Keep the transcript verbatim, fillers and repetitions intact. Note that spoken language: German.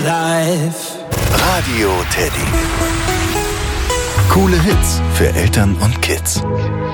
Live. Radio Teddy. Coole Hits für Eltern und Kids.